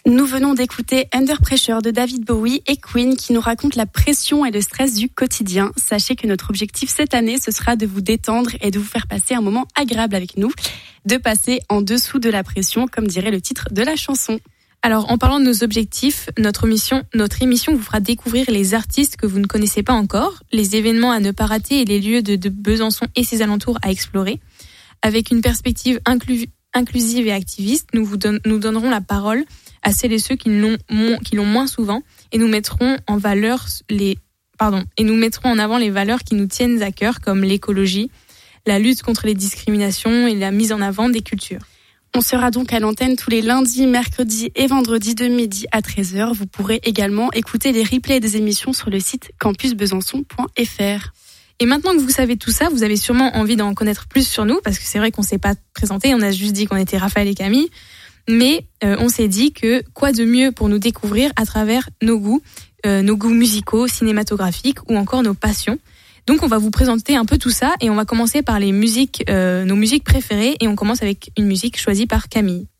Nous venons d'écouter Under Pressure de David Bowie et Queen qui nous racontent la pression et le stress du quotidien. Sachez que notre objectif cette année, ce sera de vous détendre et de vous faire passer un moment agréable avec nous, de passer en dessous de la pression, comme dirait le titre de la chanson. Alors, en parlant de nos objectifs, notre émission vous fera découvrir les artistes que vous ne connaissez pas encore, les événements à ne pas rater et les lieux de Besançon et ses alentours à explorer. Avec une perspective inclusive et activiste, nous donnerons la parole à celles et ceux qui l'ont moins souvent et nous mettrons en avant les valeurs qui nous tiennent à cœur comme l'écologie, la lutte contre les discriminations et la mise en avant des cultures. On sera donc à l'antenne tous les lundis, mercredis et vendredis de midi à 13h. Vous pourrez également écouter les replays des émissions sur le site campusbesançon.fr. Et maintenant que vous savez tout ça, vous avez sûrement envie d'en connaître plus sur nous, parce que c'est vrai qu'on ne s'est pas présenté, on a juste dit qu'on était Raphaël et Camille. Mais on s'est dit que quoi de mieux pour nous découvrir à travers nos goûts musicaux, cinématographiques ou encore nos passions. Donc on va vous présenter un peu tout ça et on va commencer par nos musiques préférées et on commence avec une musique choisie par Camille.